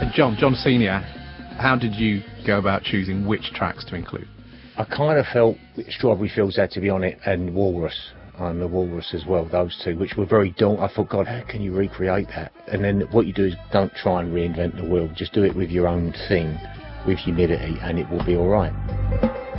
John Senior, how did you go about choosing which tracks to include? I kind of felt Strawberry Fields had to be on it, and Walrus, and the Walrus as well, those two, which were very daunting. I thought, God, how can you recreate that? And then what you do is don't try and reinvent the wheel, just do it with your own thing, with humidity, and it will be all right.